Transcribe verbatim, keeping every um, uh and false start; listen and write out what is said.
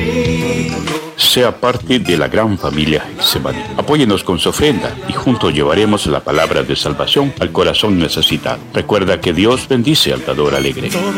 Sea parte de la gran familia Getsemaní. Apóyenos con su ofrenda y juntos llevaremos la palabra de salvación al corazón necesitado. Recuerda que Dios bendice al dador alegre.